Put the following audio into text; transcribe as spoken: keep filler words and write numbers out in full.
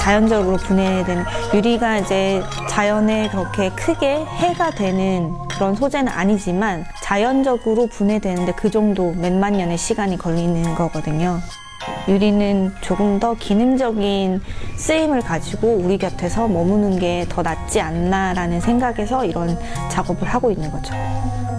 자연적으로 분해되는, 유리가 이제 자연에 그렇게 크게 해가 되는 그런 소재는 아니지만 자연적으로 분해되는데 그 정도 몇만 년의 시간이 걸리는 거거든요. 유리는 조금 더 기능적인 쓰임을 가지고 우리 곁에서 머무는 게 더 낫지 않나라는 생각에서 이런 작업을 하고 있는 거죠.